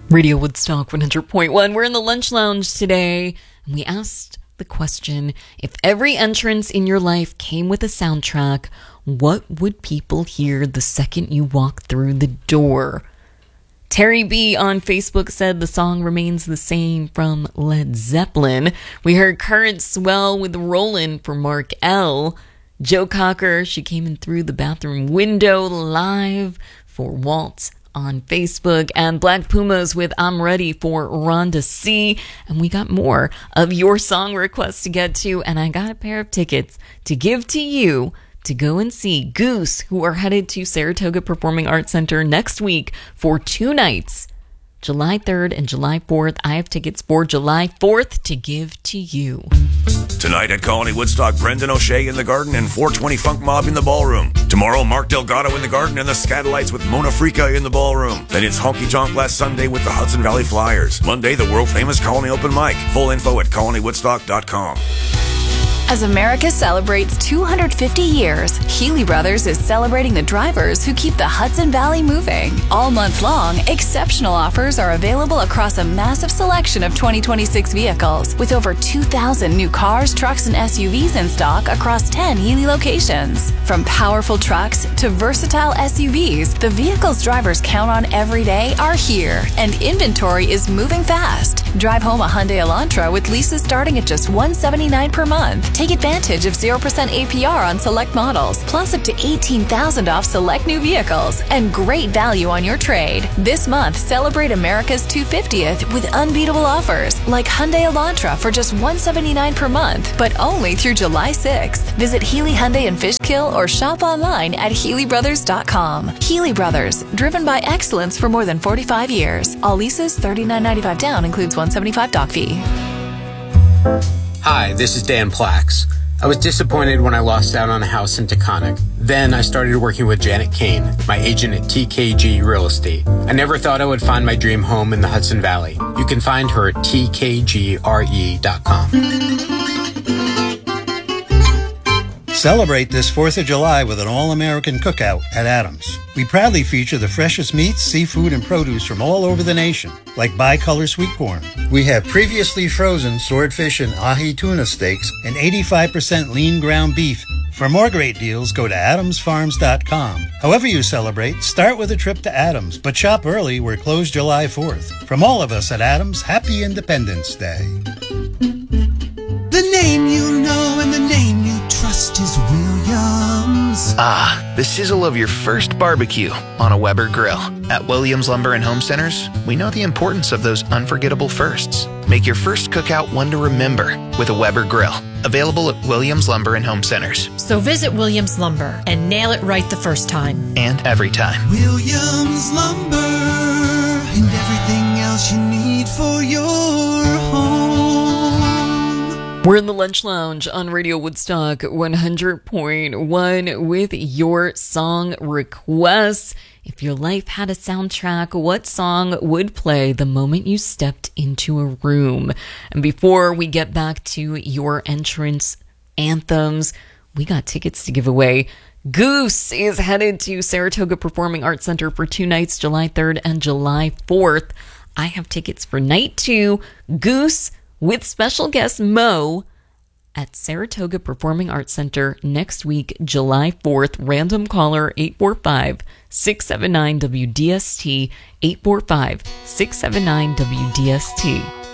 Radio Woodstock 100.1. We're in the lunch lounge today, and we asked the question, if every entrance in your life came with a soundtrack, what would people hear the second you walk through the door? Terry B on Facebook said the song remains the same from Led Zeppelin. We heard Current Swell with Rollin' for Mark L. Joe Cocker, She Came In Through the Bathroom Window live for Waltz on Facebook, and Black Pumas with I'm Ready for Rhonda C. And we got more of your song requests to get to, and I got a pair of tickets to give to you to go and see Goose, who are headed to Saratoga Performing Arts Center next week for 2 nights, July 3rd and July 4th. I have tickets for July 4th to give to you. Tonight at Colony Woodstock, Brendan O'Shea in the Garden and 420 Funk Mob in the Ballroom. Tomorrow, Mark Delgado in the Garden and the Scatolites with Mona Frica in the Ballroom. Then it's Honky Tonk last Sunday with the Hudson Valley Flyers. Monday, the world-famous Colony Open Mic. Full info at colonywoodstock.com. As America celebrates 250 years, Healy Brothers is celebrating the drivers who keep the Hudson Valley moving. All month long, exceptional offers are available across a massive selection of 2026 vehicles, with over 2,000 new cars, trucks, and SUVs in stock across 10 Healy locations. From powerful trucks to versatile SUVs, the vehicles drivers count on every day are here, and inventory is moving fast. Drive home a Hyundai Elantra with leases starting at just $179 per month. Take advantage of 0% APR on select models, plus up to $18,000 off select new vehicles, and great value on your trade. This month, celebrate America's 250th with unbeatable offers, like Hyundai Elantra for just $179 per month, but only through July 6th. Visit Healy Hyundai in Fishkill or shop online at HealyBrothers.com. Healy Brothers, driven by excellence for more than 45 years. All leases $39.95 down, includes $175 doc fee. Hi, this is Dan Plax. I was disappointed when I lost out on a house in Taconic. Then I started working with Janet Kane, my agent at TKG Real Estate. I never thought I would find my dream home in the Hudson Valley. You can find her at tkgre.com. Celebrate this 4th of July with an all-American cookout at Adams. We proudly feature the freshest meats, seafood, and produce from all over the nation, like bicolor sweet corn. We have previously frozen swordfish and ahi tuna steaks and 85% lean ground beef. For more great deals, go to adamsfarms.com. However you celebrate, start with a trip to Adams, but shop early. We're closed July 4th. From all of us at Adams, happy Independence Day. The name you know and the name you trust is Williams. Ah, the sizzle of your first barbecue on a Weber grill. At Williams Lumber and Home Centers, we know the importance of those unforgettable firsts. Make your first cookout one to remember with a Weber grill. Available at Williams Lumber and Home Centers. So visit Williams Lumber and nail it right the first time. And every time. Williams Lumber and everything else you need for your home. We're in the lunch lounge on Radio Woodstock 100.1 with your song requests. If your life had a soundtrack, what song would play the moment you stepped into a room? And before we get back to your entrance anthems, we got tickets to give away. Goose is headed to Saratoga Performing Arts Center for 2 nights, July 3rd and July 4th. I have tickets for night 2, Goose, with special guest Mo at Saratoga Performing Arts Center next week, July 4th. Random caller 845-679-WDST, 845-679-WDST.